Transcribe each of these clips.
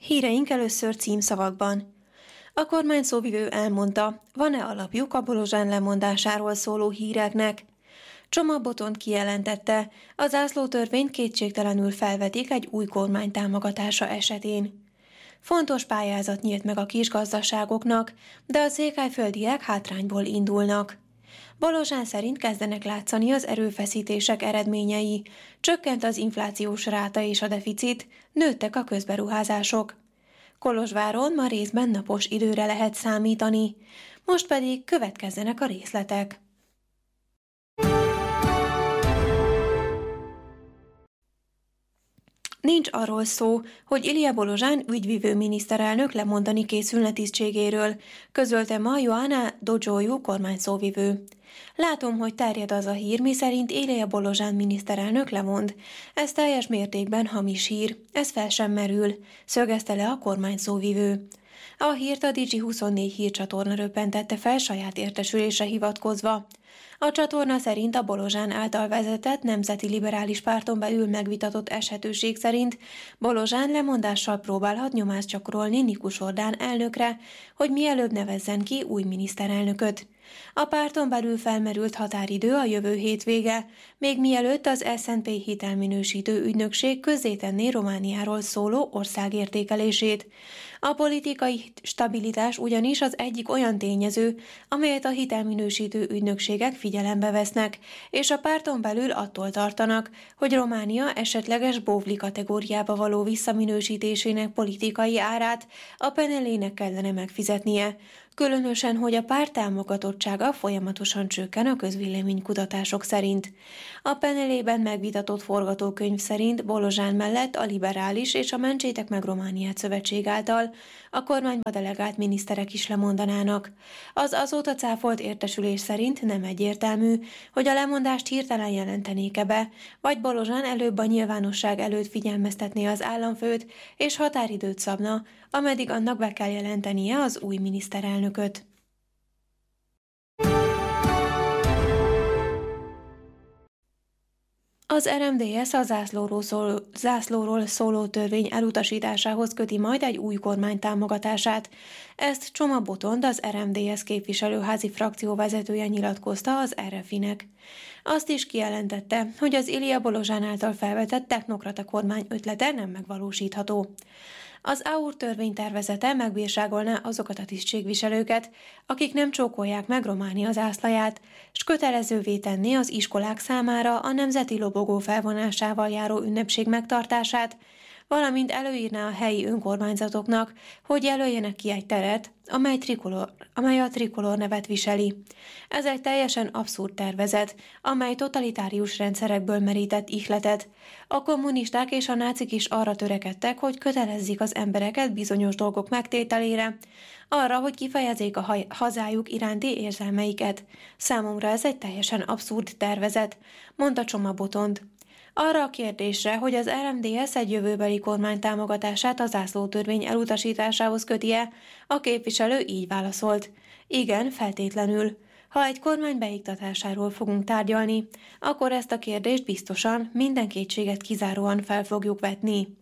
Híreink először címszavakban. A kormány szóvivő elmondta, van-e alapjuk a Bolozsán lemondásáról szóló híreknek. Csoma Botond kijelentette, a zászlótörvényt kétségtelenül felvetik egy új kormány támogatása esetén. Fontos pályázat nyílt meg a kisgazdaságoknak, de a székelyföldiek hátrányból indulnak. Bolozsán szerint kezdenek látszani az erőfeszítések eredményei, csökkent az inflációs ráta és a deficit, nőttek a közberuházások. Kolozsváron ma részben napos időre lehet számítani, most pedig következzenek a részletek. Nincs arról szó, hogy Ilia Bolozsán ügyvivő miniszterelnök lemondani készülne tisztségéről, közölte ma Joanna Dodzsójú kormányszóvivő. Látom, hogy terjed az a hír, miszerint Ilia Bolozsán miniszterelnök lemond. Ez teljes mértékben hamis hír, ez fel sem merül, szögezte le a kormányszóvivő. A hírt a Digi24 hírcsatorna röppentette fel saját értesülésre hivatkozva. A csatorna szerint a Bolozsán által vezetett Nemzeti Liberális Párton belül megvitatott eshetőség szerint Bolozsán lemondással próbálhat nyomást gyakorolni Nikus Orbán elnökre, hogy mielőbb nevezzen ki új miniszterelnököt. A párton belül felmerült határidő a jövő hétvége, még mielőtt az S&P hitelminősítő ügynökség közzétenné Romániáról szóló országértékelését. A politikai stabilitás ugyanis az egyik olyan tényező, amelyet a hitelminősítő ügynökségek figyelembe vesznek, és a párton belül attól tartanak, hogy Románia esetleges bóvli kategóriába való visszaminősítésének politikai árát a Penelének kellene megfizetnie, különösen, hogy a párt támogatottsága folyamatosan csökken a közvéleménykutatások szerint. A Penelében megvitatott forgatókönyv szerint Bolozsán mellett a Liberális és a Mentsétek meg Romániát szövetség által a kormányba delegált miniszterek is lemondanának. Az azóta cáfolt értesülés szerint nem egyértelmű, hogy a lemondást hirtelen jelentenék-e be, vagy Bolozsán előbb a nyilvánosság előtt figyelmeztetné az államfőt, és határidőt szabna, ameddig annak be kell jelentenie az új miniszterelnököt. Az RMDSZ a zászlóról szóló törvény elutasításához köti majd egy új kormány támogatását. Ezt Csoma Botond, az RMDSZ képviselőházi frakció vezetője nyilatkozta az RFI-nek. Azt is kijelentette, hogy az Ilia Bolozsán által felvetett technokrata kormány ötlete nem megvalósítható. Az AUR törvénytervezete megbírságolná azokat a tisztségviselőket, akik nem csókolják meg Románia zászlaját, s kötelezővé tenné az iskolák számára a nemzeti lobogó felvonásával járó ünnepség megtartását, valamint előírná a helyi önkormányzatoknak, hogy jelöljenek ki egy teret, amely a trikolor nevet viseli. Ez egy teljesen abszurd tervezet, amely totalitárius rendszerekből merített ihletet. A kommunisták és a nácik is arra törekedtek, hogy kötelezzék az embereket bizonyos dolgok megtételére, arra, hogy kifejezzék a hazájuk iránti érzelmeiket. Számomra ez egy teljesen abszurd tervezet, mondta Csoma Botond. Arra a kérdésre, hogy az RMDSZ egy jövőbeli kormány támogatását a zászlótörvény elutasításához köti-e, a képviselő így válaszolt. Igen, feltétlenül. Ha egy kormány beiktatásáról fogunk tárgyalni, akkor ezt a kérdést biztosan, minden kétséget kizáróan fel fogjuk vetni.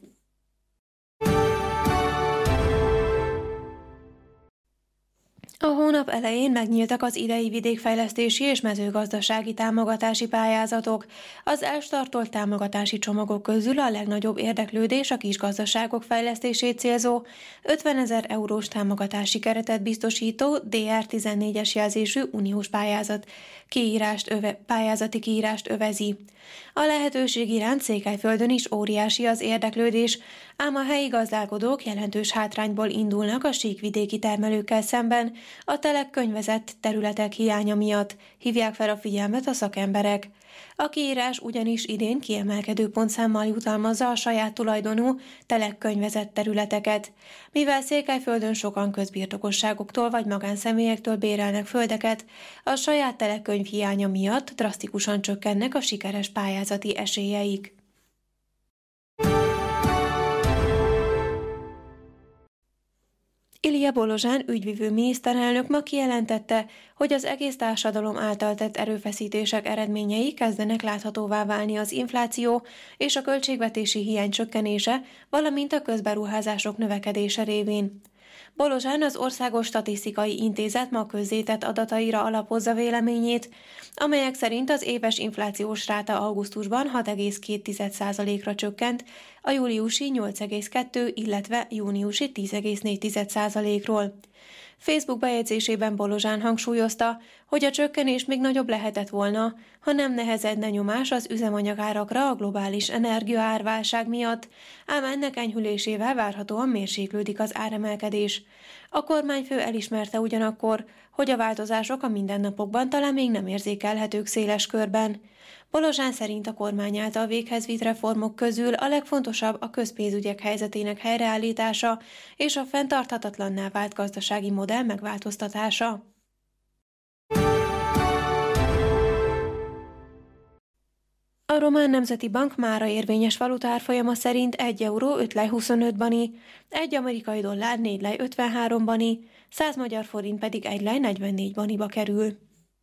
A hónap elején megnyíltak az idei vidékfejlesztési és mezőgazdasági támogatási pályázatok. Az elstartolt támogatási csomagok közül a legnagyobb érdeklődés a kisgazdaságok fejlesztését célzó 50 000 eurós támogatási keretet biztosító DR14-es jelzésű uniós pályázati kiírást övezi. A lehetőség iránt Székelyföldön is óriási az érdeklődés, ám a helyi gazdálkodók jelentős hátrányból indulnak a síkvidéki termelőkkel szemben, a telekkönyvezett területek hiánya miatt, hívják fel a figyelmet a szakemberek. A kiírás ugyanis idén kiemelkedő pontszámmal jutalmazza a saját tulajdonú telekkönyvezett területeket. Mivel Székelyföldön sokan közbirtokosságoktól vagy magánszemélyektől bérelnek földeket, a saját telekkönyv hiánya miatt drasztikusan csökkennek a sikeres pályázati esélyeik. Ilija Bolozsán ügyvivő miniszterelnök ma kijelentette, hogy az egész társadalom által tett erőfeszítések eredményei kezdenek láthatóvá válni az infláció és a költségvetési hiány csökkenése, valamint a közberuházások növekedése révén. Bolozsán az Országos Statisztikai Intézet ma közzétett adataira alapozza véleményét, amelyek szerint az éves inflációs ráta augusztusban 6,2%-ra csökkent, a júliusi 8,2, illetve júniusi 10,4%-ról. Facebook bejegyzésében Bolozsán hangsúlyozta, hogy a csökkenés még nagyobb lehetett volna, ha nem nehezedne nyomás az üzemanyagárakra a globális energiaárválság miatt, ám ennek enyhülésével várhatóan mérséklődik az áremelkedés. A kormányfő elismerte ugyanakkor, hogy a változások a mindennapokban talán még nem érzékelhetők széles körben. Bolozsán szerint a kormány által véghez vitt reformok közül a legfontosabb a közpénzügyek helyzetének helyreállítása és a fenntarthatatlanná vált gazdasági modell megváltoztatása. A Román Nemzeti Bank mára érvényes valutárfolyama szerint 1 euró 5 lej 25 bani, 1 amerikai dollár 4 lej 53 bani, 100 magyar forint pedig 1 lej 44 baniba kerül.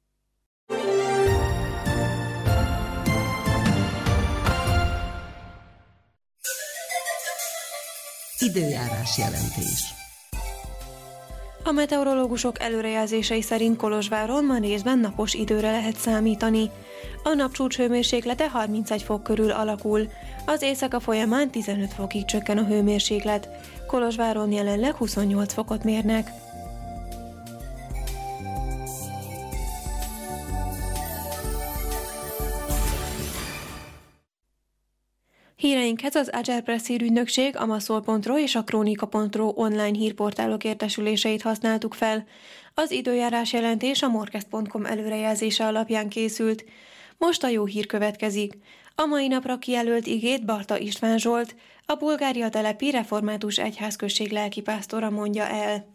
Időjárás jelentés. A meteorológusok előrejelzései szerint Kolozsváron ma részben napos időre lehet számítani. A napcsúcs hőmérséklete 31 fok körül alakul, az éjszaka folyamán 15 fokig csökken a hőmérséklet. Kolozsváron jelenleg 28 fokot mérnek. Híreinket az Agerpress hírügynökség, a Maszol.ro és a Krónika.ro online hírportálok értesüléseit használtuk fel. Az időjárás jelentés a morkest.com előrejelzése alapján készült. Most a jó hír következik. A mai napra kijelölt igét Barta István Zsolt, a Bulgária telepi református egyházközség lelkipásztora mondja el.